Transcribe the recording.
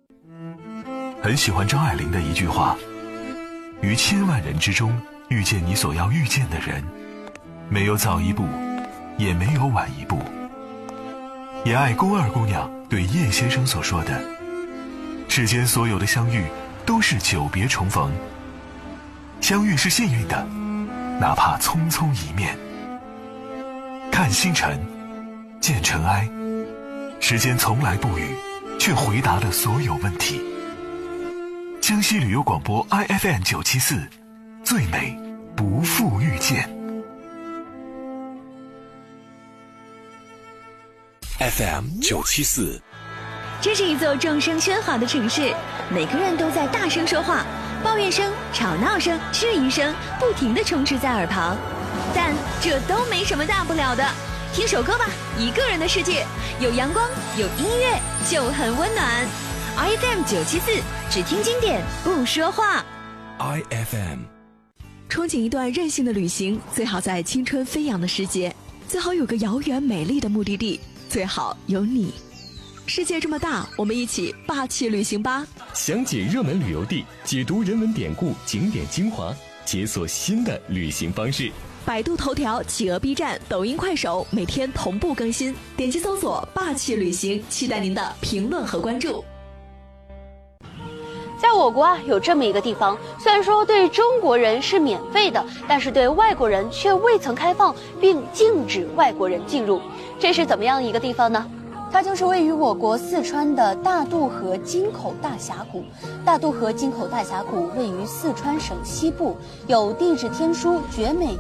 很喜欢张爱玲的一句话：于千万人之中遇见你所要遇见的人，没有早一步，也没有晚一步。也爱宫二姑娘对叶先生所说的：世间所有的相遇都是久别重逢，相遇是幸运的，哪怕匆匆一面。看星辰，见尘埃，时间从来不语，却回答了所有问题。江西旅游广播 IFM 974，最美不负遇见。 FM 974， 这是一座众声喧哗的城市，每个人都在大声说话，抱怨声、吵闹声、质疑声不停地充斥在耳旁，但这都没什么大不了的。听首歌吧，一个人的世界，有阳光，有音乐，就很温暖。IFM 974，只听经典，不说话。 IFM， 憧憬一段任性的旅行，最好在青春飞扬的世界，最好有个遥远美丽的目的地，最好有你。世界这么大，我们一起霸气旅行吧！ 详解热门旅游地，解读人文典故、景点精华，解锁新的旅行方式。 百度头条、企鹅 B 站、抖音、快手每天同步更新，点击搜索霸气旅行，期待您的评论和关注。 在我国有这么一个地方，虽然说对中国人是免费的，但是对外国人却未曾开放，并禁止外国人进入。这是怎么样一个地方呢？ 它就是位于我国四川的大渡河金口大峡谷。大渡河金口大峡谷位于四川省西部，有地质天书绝美